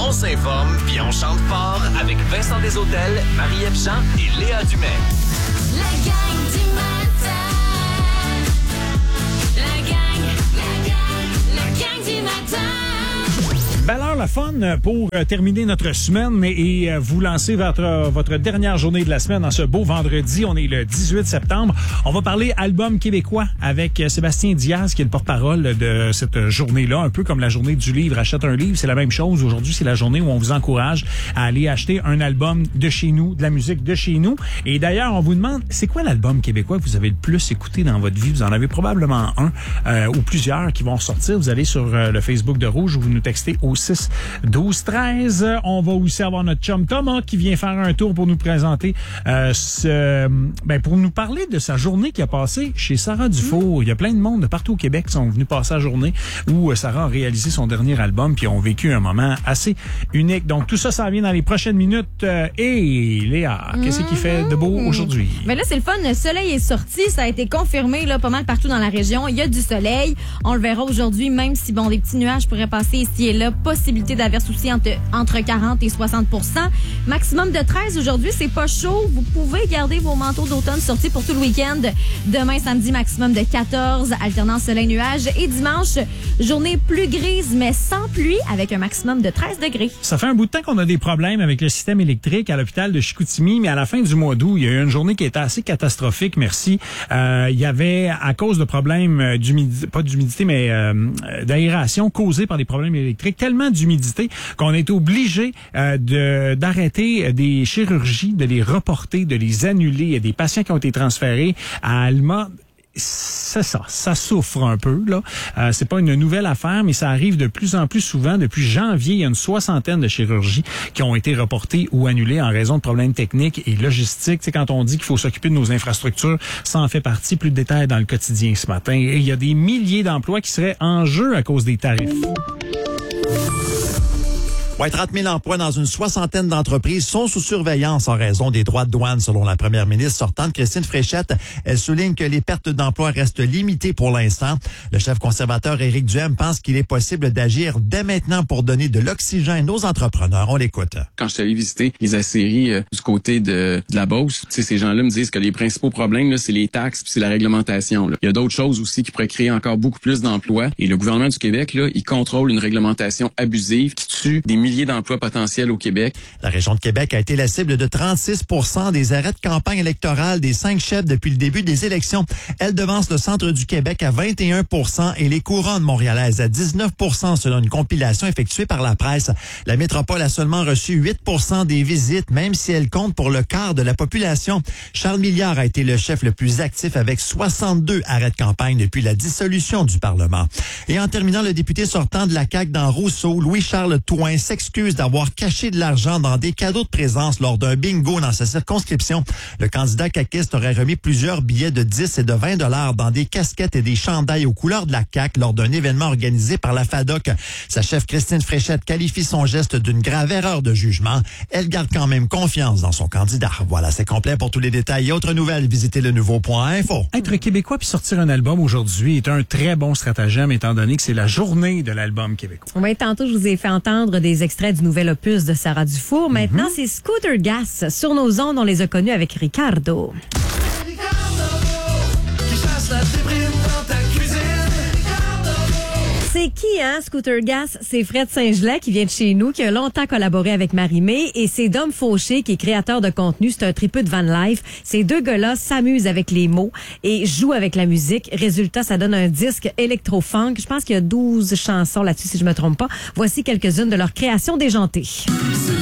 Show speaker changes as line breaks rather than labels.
On s'informe puis on chante fort avec Vincent Desautels, Marie-Ève Jean et Léa Dumais.
La gang du matin. La gang du matin.
Belle heure, la fun pour terminer notre semaine et vous lancer vers votre dernière journée de la semaine en ce beau vendredi. On est le 18 septembre. On va parler album québécois avec Sébastien Diaz, qui est le porte-parole de cette journée-là. Un peu comme la journée du livre. Achète un livre, c'est la même chose. Aujourd'hui, c'est la journée où on vous encourage à aller acheter un album de chez nous, de la musique de chez nous. Et d'ailleurs, on vous demande, c'est quoi l'album québécois que vous avez le plus écouté dans votre vie? Vous en avez probablement un ou plusieurs qui vont sortir. Vous allez sur le Facebook de Rouge ou vous nous textez au 6 12 13. On va aussi avoir notre chum Thomas qui vient faire un tour pour nous présenter pour nous parler de sa journée qui a passé chez Sarah Dufour. Il y a plein de monde de partout au Québec qui sont venus passer la journée où Sarah a réalisé son dernier album puis ont vécu un moment assez unique. Donc tout ça, ça vient dans les prochaines minutes. Et Léa, qu'est-ce qui fait de beau aujourd'hui?
Mais là, c'est le fun. Le soleil est sorti. Ça a été confirmé là, pas mal partout dans la région. Il y a du soleil. On le verra aujourd'hui, même si des petits nuages pourraient passer ici et là. Possibilité d'averse aussi entre 40 et 60 %. Maximum de 13 aujourd'hui, c'est pas chaud. Vous pouvez garder vos manteaux d'automne sortis pour tout le week-end. Demain, samedi, maximum de 14, alternant soleil-nuage. Et dimanche, journée plus grise, mais sans pluie, avec un maximum de 13 degrés.
Ça fait un bout de temps qu'on a des problèmes avec le système électrique à l'hôpital de Chicoutimi, mais à la fin du mois d'août, il y a eu une journée qui était assez catastrophique, merci. Il y avait, à cause de problèmes d'aération causés par des problèmes électriques, tellement d'humidité qu'on est obligé d'arrêter des chirurgies, de les reporter, de les annuler. Il y a des patients qui ont été transférés à Alma. C'est ça souffre un peu là. C'est pas une nouvelle affaire, mais ça arrive de plus en plus souvent. Depuis janvier, il y a une 60aine de chirurgies qui ont été reportées ou annulées en raison de problèmes techniques et logistiques. C'est quand on dit qu'il faut s'occuper de nos infrastructures, ça en fait partie. Plus de détails dans le quotidien ce matin. Et il y a des milliers d'emplois qui seraient en jeu à cause des tarifs.
Ouais, 30 000 emplois dans une 60aine d'entreprises sont sous surveillance en raison des droits de douane, selon la première ministre sortante, Christine Fréchette. Elle souligne que les pertes d'emplois restent limitées pour l'instant. Le chef conservateur Éric Duhem pense qu'il est possible d'agir dès maintenant pour donner de l'oxygène aux entrepreneurs. On l'écoute.
Quand je suis allé visiter les aciéries du côté de la Beauce, ces gens-là me disent que les principaux problèmes, là, c'est les taxes puis c'est la réglementation. Là. Il y a d'autres choses aussi qui pourraient créer encore beaucoup plus d'emplois. Et le gouvernement du Québec, là, il contrôle une réglementation abusive qui tue des milliers d'emplois potentiels au Québec.
La région de Québec a été la cible de 36 % des arrêts de campagne électorale des 5 chefs depuis le début des élections. Elle devance le centre du Québec à 21 % et les couronnes montréalaises à 19 % selon une compilation effectuée par la presse. La métropole a seulement reçu 8 % des visites, même si elle compte pour le quart de la population. Charles Milliard a été le chef le plus actif avec 62 arrêts de campagne depuis la dissolution du Parlement. Et en terminant, le député sortant de la CAQ dans Rousseau, Louis-Charles Touin, s'excuse d'avoir caché de l'argent dans des cadeaux de présence lors d'un bingo dans sa circonscription. Le candidat caquiste aurait remis plusieurs billets de 10 et de 20 $ dans des casquettes et des chandails aux couleurs de la CAQ lors d'un événement organisé par la FADOC. Sa chef Christine Fréchette qualifie son geste d'une grave erreur de jugement. Elle garde quand même confiance dans son candidat. Voilà, c'est complet. Pour tous les détails et autres nouvelles, visitez le nouveau.info.
Être québécois puis sortir un album aujourd'hui est un très bon stratagème étant donné que c'est la journée de l'album québécois.
Oui, tantôt, je vous ai fait entendre des extraits du nouvel opus de Sarah Dufour. Maintenant, c'est Scooter Gas. Sur nos ondes, on les a connus avec Ricardo. C'est qui, hein, Scooter Gas? C'est Fred Saint-Gelais qui vient de chez nous, qui a longtemps collaboré avec Marie-Mé, et c'est Dom Fauché qui est créateur de contenu. C'est un tripeux de van life. Ces deux gars-là s'amusent avec les mots et jouent avec la musique. Résultat, ça donne un disque électro-funk. Je pense qu'il y a 12 chansons là-dessus, si je me trompe pas. Voici quelques-unes de leurs créations déjantées.